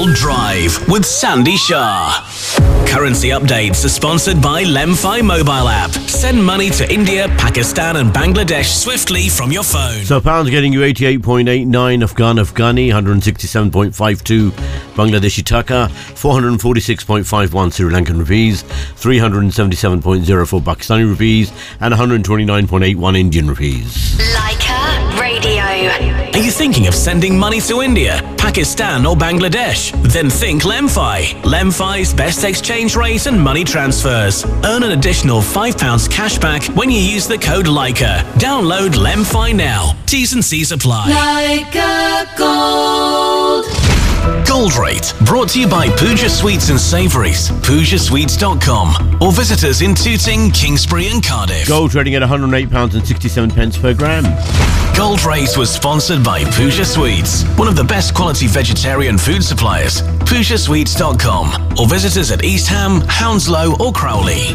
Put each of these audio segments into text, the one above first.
Gold Drive with Sandy Shah. Currency updates are sponsored by Lemfi mobile app. Send money to India, Pakistan and Bangladesh swiftly from your phone. So pounds getting you 88.89 Afghani, 167.52 Bangladeshi taka, 446.51 Sri Lankan rupees, 377.04 Pakistani rupees and 129.81 Indian rupees. Leica Radio. Are you thinking of sending money to India, Pakistan or Bangladesh? Then think Lemfi. Lemfi's best exchange rate and money transfers. Earn an additional £5 cashback when you use the code Leica. Download Lemfi now. T's and C's apply. Leica Gold. Gold Rate, brought to you by Pooja Sweets and Savouries, PoojaSweets.com, or visit us in Tooting, Kingsbury and Cardiff. Gold trading at £108.67 per gram. Gold Rate was sponsored by Pooja Sweets, one of the best quality vegetarian food suppliers. PoojaSweets.com, or visit us at East Ham, Hounslow or Crowley.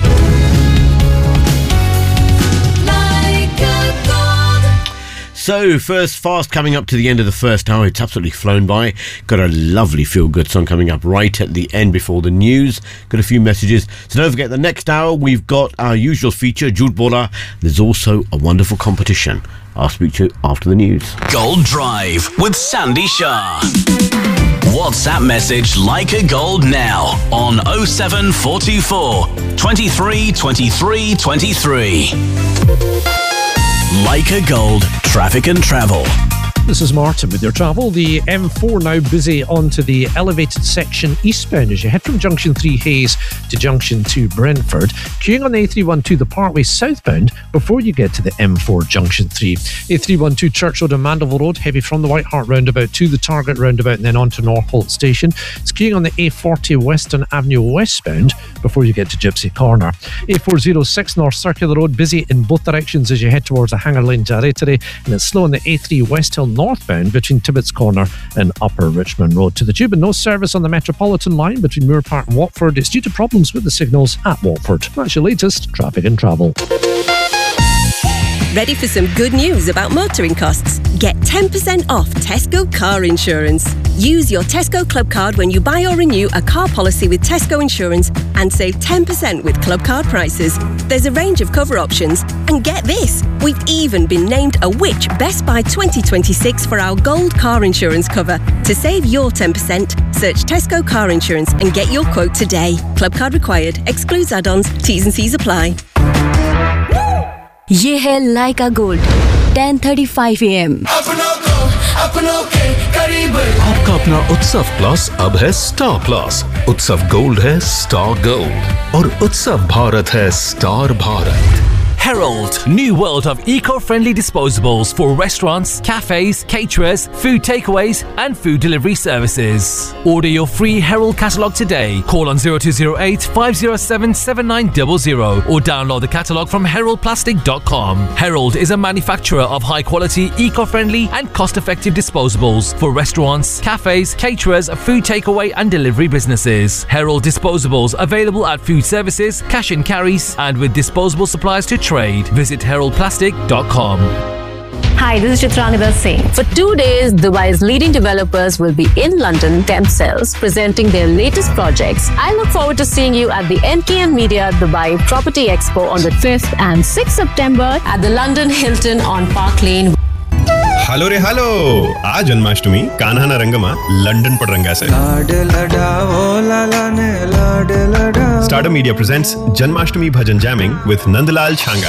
So, first fast coming up to the end of the first hour. It's absolutely flown by. Got a lovely feel-good song coming up right at the end before the news. Got a few messages. So don't forget, the next hour we've got our usual feature, Jude Bola. There's also a wonderful competition. I'll speak to you after the news. Gold Drive with Sandy Shah. WhatsApp message Leica Gold now on 07424 23 23 23. Leica Gold, traffic and travel. This is Martin with your travel. The M4 now busy onto the elevated section eastbound as you head from Junction 3 Hayes to Junction 2 Brentford. Queuing on the A312 the Parkway southbound before you get to the M4 Junction 3. A312 Church Road and Mandeville Road, heavy from the White Hart roundabout to the Target roundabout and then on to Northolt Station. It's queuing on the A40 Western Avenue westbound before you get to Gypsy Corner. A406 North Circular Road, busy in both directions as you head towards the Hanger Lane Jarre today, and it's slow on the A3 West Hill northbound between Tibbetts Corner and Upper Richmond Road. To the Tube, and no service on the Metropolitan line between Moore Park and Watford. It's due to problems with the signals at Watford. That's your latest traffic and travel. Ready for some good news about motoring costs? Get 10% off Tesco car insurance. Use your Tesco Club card when you buy or renew a car policy with Tesco Insurance and save 10% with Club card prices. There's a range of cover options. And get this, we've even been named a Which Best Buy 2026 for our gold car insurance cover. To save your 10%, search Tesco car insurance and get your quote today. Club card required. Excludes add-ons. T's and C's apply. ये है लाइका gold 10:35 AM। आपका अपना उत्सव plus अब है star plus. उत्सव gold है star gold और उत्सव भारत है star Bharat. Herald, new world of eco-friendly disposables for restaurants, cafes, caterers, food takeaways and food delivery services. Order your free Herald catalogue today. Call on 0208 507 7900 or download the catalogue from heraldplastic.com. Herald is a manufacturer of high-quality, eco-friendly and cost-effective disposables for restaurants, cafes, caterers, food takeaway and delivery businesses. Herald disposables available at food services, cash and carries and with disposable supplies to trade. Visit heraldplastic.com. Hi, this is Chitrangada Singh. For 2 days, Dubai's leading developers will be in London themselves, presenting their latest projects. I look forward to seeing you at the MKM Media Dubai Property Expo on the 5th and 6th September at the London Hilton on Park Lane. Hello रे hello आज जन्माष्टमी कान्हा ना रंगमा London पर रंगा से Starter Media presents Janmashtami Bhajan Jamming with Nandlal Chhanga.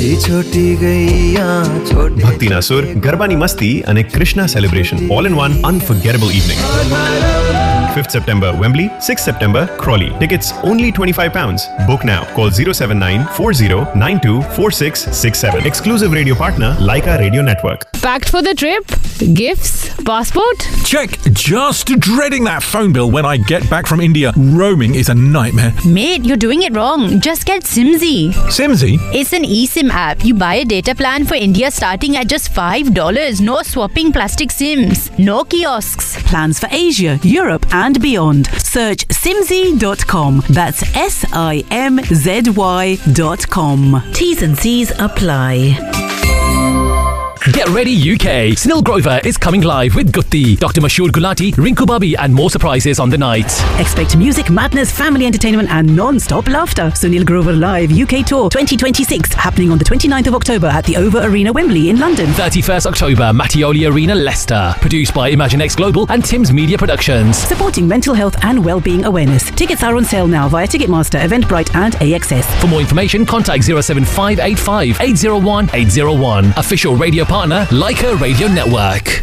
Bhakti Nasur, Garbani Masti and a Krishna celebration all in one unforgettable evening. 5th September Wembley, 6th September Crawley. Tickets only £25. Book now. Call 079 40 92 4667. Exclusive radio partner Leica Radio Network. Packed for the trip? Gifts? Passport? Check. Just dreading that phone bill when I get back from India. Roaming is a nightmare. Mate, you're doing it wrong. Just get Simzy. Simzy? It's an eSIM app. You buy a data plan for India starting at just $5. No swapping plastic SIMs. No kiosks. Plans for Asia, Europe and beyond. Search simzy.com. That's SIMZY.com. T's and C's apply. Get ready UK. Snil Grover is coming live with Gutti, Dr. Mashoor Gulati, Rinku Babi and more surprises on the night. Expect music, madness, family entertainment and non-stop laughter. Sunil Grover Live UK Tour 2026 happening on the 29th of October at the Over Arena, Wembley in London. 31st October, Mattioli Arena, Leicester. Produced by ImagineX Global and Tim's Media Productions. Supporting mental health and well-being awareness. Tickets are on sale now via Ticketmaster, Eventbrite and AXS. For more information, contact 07585 801 801. Official radio partner, Leica Radio Network.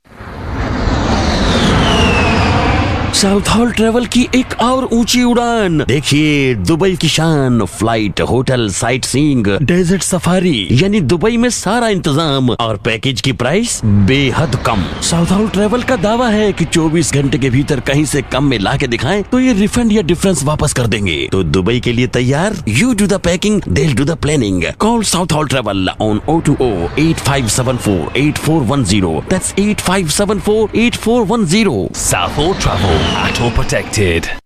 South hall travel की एक और ऊंची उड़ान। देखिए Dubai की शान, flight, hotel, sight seeing, desert safari, यानी Dubai में सारा इंतजाम और पैकेज की प्राइस बेहद कम। साउथ हॉल ट्रेवल का दावा है कि 24 घंटे के भीतर कहीं से कम में ला के दिखाएं तो ये रिफंड या डिफरेंस वापस कर देंगे। तो दुबई के लिए तैयार? You do the packing, they'll do the planning. Call South Hall Travel on 020-8574-8410. That's 8574-8410. South Hall Travel. At all protected.